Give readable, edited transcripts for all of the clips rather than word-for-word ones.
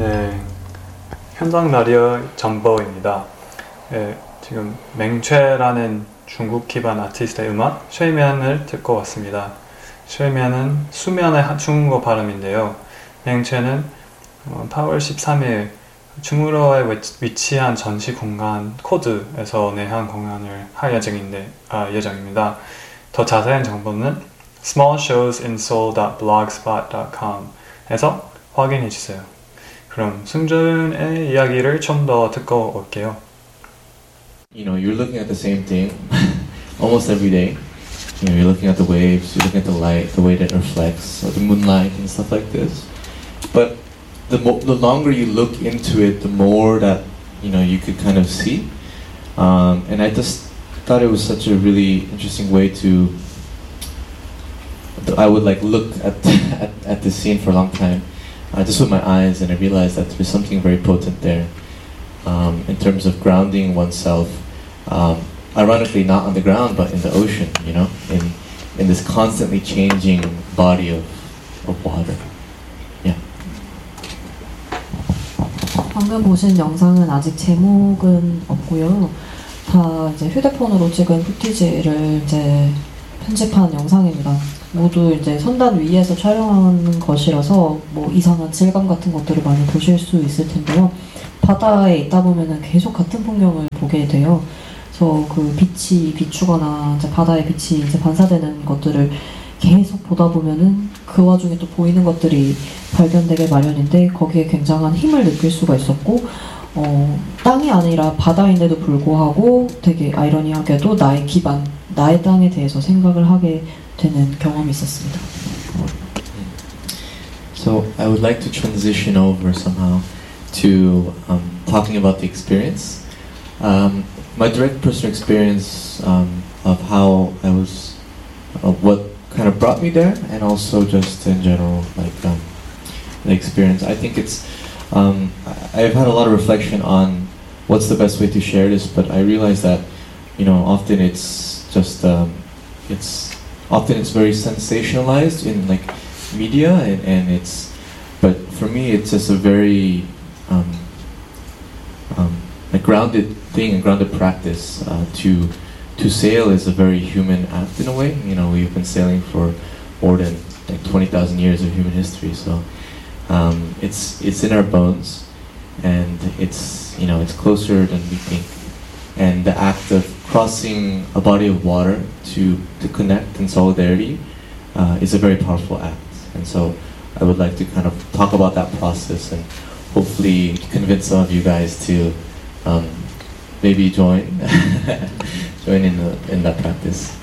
네, 현장 라디오 전보입니다. 네, 지금 맹최라는 중국 기반 아티스트의 음악 쉐이면을 듣고 왔습니다. 쉐이면은 수면의 중국어 발음인데요. 맹최는 8월 13일 중국어에 위치한 전시 공간 코드에서 내한 공연을 할 예정입니다. 더 자세한 정보는 smallshowsinseoul.blogspot.com 에서 확인해 주세요. 그럼 승준의 이야기를 좀 더 듣고 올게요. You know, you're looking at the same thing almost every day. You know, you're looking at the waves, you're looking at the light, the way that reflects, or the moonlight and stuff like this. But the longer you look into it, the more that, you know, you could kind of see. And I just thought it was such a really interesting way to, I would like look at the scene for a long time. Just with my eyes, and I realized that there's something very potent there in terms of grounding oneself. Ironically, not on the ground, but in the ocean. You know, in this constantly changing body of water. Yeah. 방금 보신 영상은 아직 제목은 없고요. 다 이제 휴대폰으로 찍은 푸티지를 이제 편집한 영상입니다. 모두 이제 선단 위에서 촬영하는 것이라서 뭐 이상한 질감 같은 것들을 많이 보실 수 있을 텐데요. 바다에 있다 보면은 계속 같은 풍경을 보게 돼요. 그래서 그 빛이 비추거나 이제 바다의 빛이 이제 반사되는 것들을 계속 보다 보면은 그 와중에 또 보이는 것들이 발견되게 마련인데 거기에 굉장한 힘을 느낄 수가 있었고 땅이 아니라 바다인데도 불구하고 되게 아이러니하게도 나의 기반, 나의 땅에 대해서 생각을 하게 되는 경험이 있었습니다. So I would like to transition over somehow to talking about the experience. My direct personal experience of how I was, what kind of brought me there, and also just in general, like the experience. I think it's, I've had a lot of reflection on what's the best way to share this, but I realize that, you know, often it's just, often it's very sensationalized in like media, and it's, but for me it's just a very like grounded thing and grounded practice. To sail is a very human act in a way. You know, we've been sailing for more than like 20,000 years of human history, so it's in our bones, and it's, you know, it's closer than we think. And the act of crossing a body of water to connect in solidarity is a very powerful act. And so I would like to kind of talk about that process and hopefully convince some of you guys to maybe join in that practice.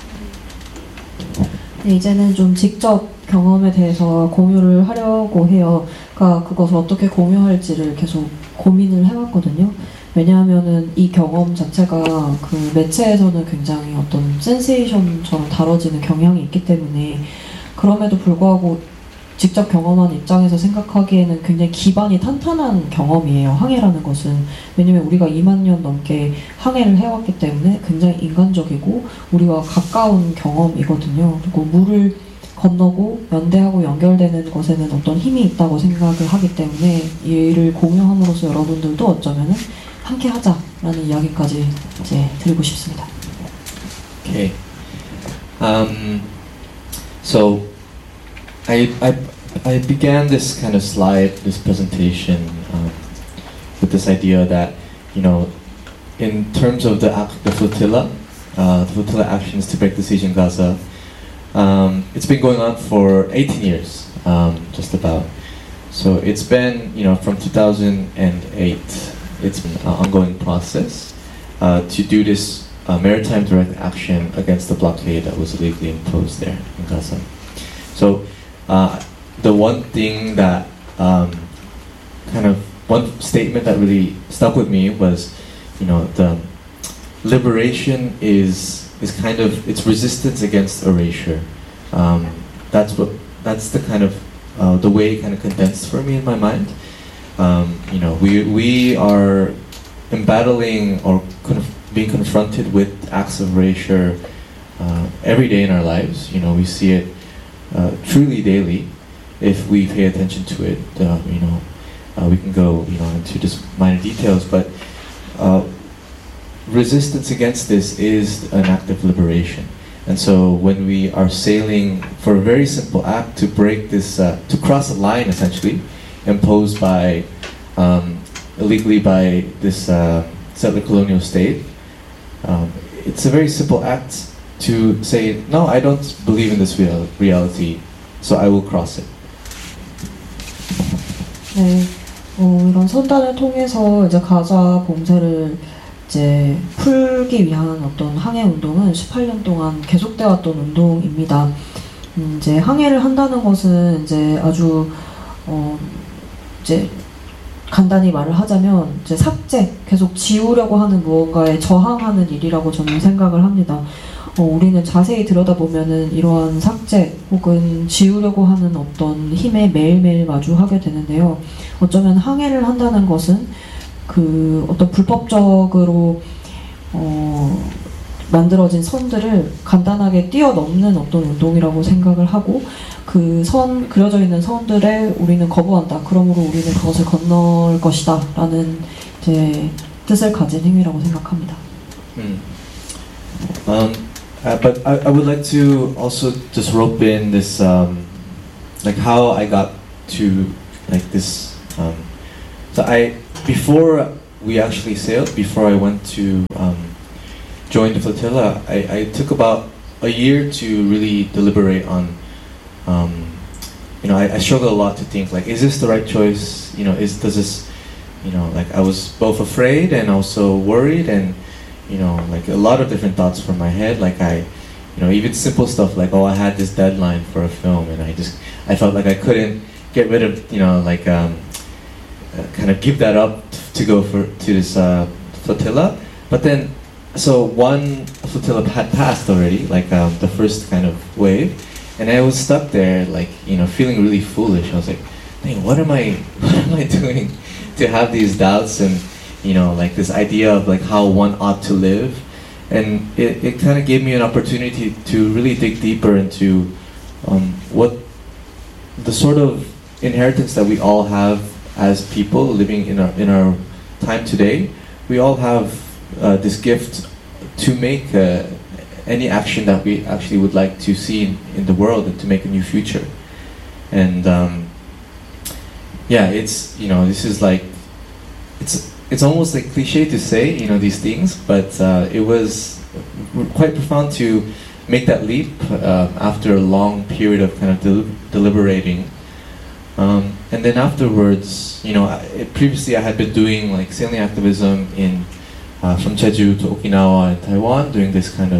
네, 이제는 좀 직접 경험에 대해서 공유를 하려고 해요. 그러니까 그것을 어떻게 공유할지를 계속 고민을 해왔거든요. 왜냐하면은 이 경험 자체가 그 매체에서는 굉장히 어떤 센세이션처럼 다뤄지는 경향이 있기 때문에 그럼에도 불구하고 직접 경험한 입장에서 생각하기에는 굉장히 기반이 탄탄한 경험이에요. 항해라는 것은. 왜냐면 우리가 2만 년 넘게 항해를 해왔기 때문에 굉장히 인간적이고 우리와 가까운 경험이거든요. 그리고 물을 건너고 연대하고 연결되는 것에는 어떤 힘이 있다고 생각을 하기 때문에 이를 공유함으로써 여러분들도 어쩌면은 함께 하자라는 이야기까지 이제 드리고 싶습니다. Okay. So I began this kind of slide, this presentation, with this idea that, you know, in terms of the flotilla actions to break the siege in Gaza, it's been going on for 18 years, just about. So it's been, you know, from 2008, it's been an ongoing process to do this maritime direct action against the blockade that was illegally imposed there in Gaza. So the one thing that one statement that really stuck with me was, you know, the liberation is kind of, it's resistance against erasure. That's the kind of the way it kind of condensed for me in my mind. You know, we are embattling or being confronted with acts of erasure every day in our lives. You know, we see it truly daily if we pay attention to it. You know, we can go, into just minor details, but resistance against this is an act of liberation. And so when we are sailing for a very simple act to break this, to cross a line essentially, imposed by, illegally by this settler colonial state, it's a very simple act to say, no, I don't believe in this reality, so I will cross it. 네, 이런 선단을 통해서 이제 가자 봉쇄를 이제 풀기 위한 어떤 항해 운동은 18년 동안 계속되어 왔던 운동입니다. 이제 항해를 한다는 것은 이제 아주 이제 간단히 말을 하자면 이제 삭제, 계속 지우려고 하는 무언가에 저항하는 일이라고 저는 생각을 합니다. 우리는 자세히 들여다보면은 이러한 삭제 혹은 지우려고 하는 어떤 힘에 매일매일 마주하게 되는데요. 어쩌면 항해를 한다는 것은 그 어떤 불법적으로 만들어진 선들을 간단하게 뛰어넘는 어떤 운동이라고 생각을 하고 그 그려져 있는 선들에 우리는 거부한다. 그러므로 우리는 그것을 건널 것이다. 라는 이제 뜻을 가진 행위라고 생각합니다. But I would like to also just rope in this, like how I got to like this. So before we actually sailed, before I went to join the flotilla, I took about a year to really deliberate on. I struggled a lot to think like, is this the right choice? Does this, like I was both afraid and also worried and. Like a lot of different thoughts from my head. Like even simple stuff like, I had this deadline for a film, and I felt like I couldn't get rid of, kind of give that up to go to this flotilla. But then, so one flotilla had passed already, like the first kind of wave, and I was stuck there, like feeling really foolish. I was like, dang, what am I doing to have these doubts and like this idea of like how one ought to live, and it kind of gave me an opportunity to really dig deeper into what the sort of inheritance that we all have as people living in our time today. We all have this gift to make any action that we actually would like to see in the world and to make a new future. And it's this is like it's almost like cliche to say, these things, but it was quite profound to make that leap after a long period of kind of deliberating. And then afterwards, previously I had been doing like sailing activism from Jeju to Okinawa and Taiwan, doing this kind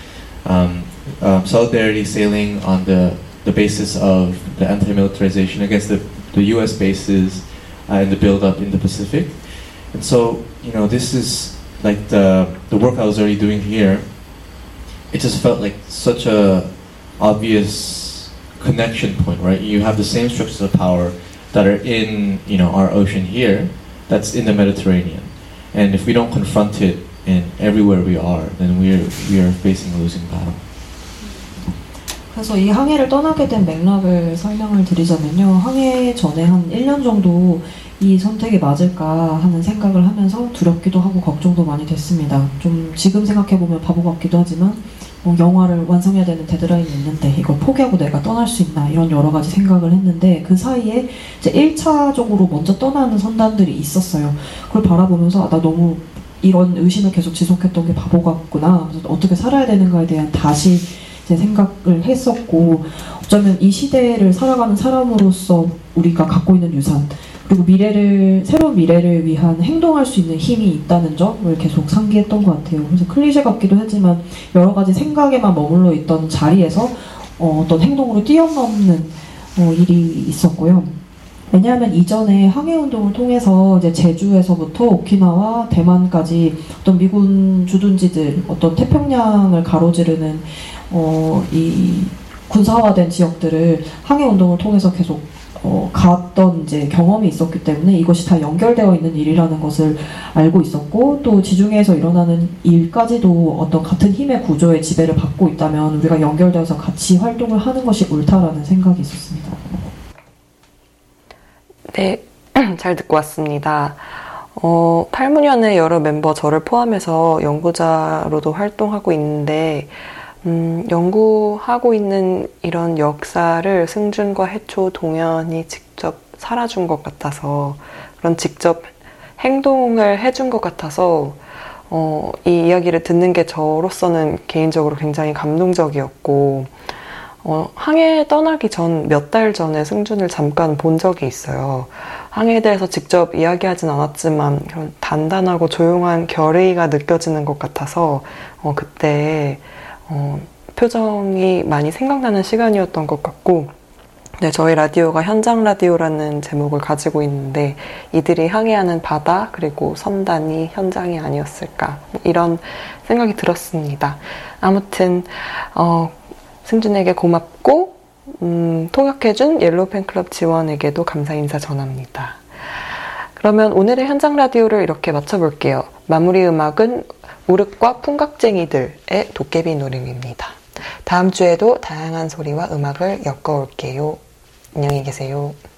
of solidarity sailing on the basis of the anti-militarization against the U.S. bases and the build-up in the Pacific. And so, this is like the work I was already doing here. It just felt like such a obvious connection point, right? You have the same structures of power that are in, our ocean here, that's in the Mediterranean. And if we don't confront it in everywhere we are, then we are facing a losing battle. 그래서 이 항해를 떠나게 된 맥락을 설명을 드리자면요. 항해 전에 한 1년 정도 이 선택이 맞을까 하는 생각을 하면서 두렵기도 하고 걱정도 많이 됐습니다. 좀 지금 생각해보면 바보 같기도 하지만 영화를 완성해야 되는 데드라인이 있는데 이걸 포기하고 내가 떠날 수 있나 이런 여러 가지 생각을 했는데 그 사이에 이제 1차적으로 먼저 떠나는 선단들이 있었어요. 그걸 바라보면서 나 너무 이런 의심을 계속 지속했던 게 바보 같구나. 그래서 어떻게 살아야 되는가에 대한 다시 제 생각을 했었고 어쩌면 이 시대를 살아가는 사람으로서 우리가 갖고 있는 유산 그리고 새로운 미래를 위한 행동할 수 있는 힘이 있다는 점을 계속 상기했던 것 같아요. 그래서 클리셰 같기도 하지만 여러 가지 생각에만 머물러 있던 자리에서 어떤 행동으로 뛰어넘는 일이 있었고요. 왜냐하면 이전에 항해운동을 통해서 이제 제주에서부터 오키나와 대만까지 어떤 미군 주둔지들, 어떤 태평양을 가로지르는 이 군사화된 지역들을 항해운동을 통해서 계속 갔던 이제 경험이 있었기 때문에 이것이 다 연결되어 있는 일이라는 것을 알고 있었고 또 지중해에서 일어나는 일까지도 어떤 같은 힘의 구조의 지배를 받고 있다면 우리가 연결되어서 같이 활동을 하는 것이 옳다라는 생각이 있었습니다. 네, 잘 듣고 왔습니다. 8문현의 여러 멤버 저를 포함해서 연구자로도 활동하고 있는데 연구하고 있는 이런 역사를 승준과 해초, 동현이 직접 살아준 것 같아서 그런 직접 행동을 해준 것 같아서 이 이야기를 듣는 게 저로서는 개인적으로 굉장히 감동적이었고 항해 떠나기 전 몇 달 전에 승준을 잠깐 본 적이 있어요. 항해에 대해서 직접 이야기하진 않았지만 그런 단단하고 조용한 결의가 느껴지는 것 같아서 그때 표정이 많이 생각나는 시간이었던 것 같고 네, 저희 라디오가 현장 라디오라는 제목을 가지고 있는데 이들이 항해하는 바다 그리고 선단이 현장이 아니었을까 이런 생각이 들었습니다. 아무튼 승준에게 고맙고 통역해준 옐로우 팬클럽 지원에게도 감사 인사 전합니다. 그러면 오늘의 현장 라디오를 이렇게 마쳐볼게요. 마무리 음악은 우륵과 풍각쟁이들의 도깨비 노름입니다. 다음 주에도 다양한 소리와 음악을 엮어올게요. 안녕히 계세요.